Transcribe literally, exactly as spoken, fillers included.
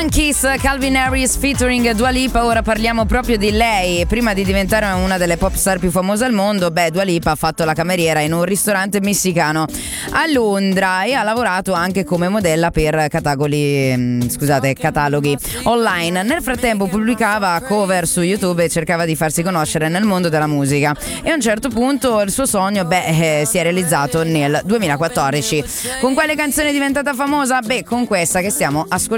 Kiss, Calvin Harris featuring Dua Lipa. Ora parliamo proprio di lei. Prima di diventare una delle pop star più famose al mondo, beh, Dua Lipa ha fatto la cameriera in un ristorante messicano a Londra e ha lavorato anche come modella per cataloghi, scusate, cataloghi online. Nel frattempo pubblicava cover su YouTube e cercava di farsi conoscere nel mondo della musica. E a un certo punto il suo sogno, beh, eh, si è realizzato nel duemilaquattordici. Con quale canzone è diventata famosa? Beh, con questa che stiamo ascoltando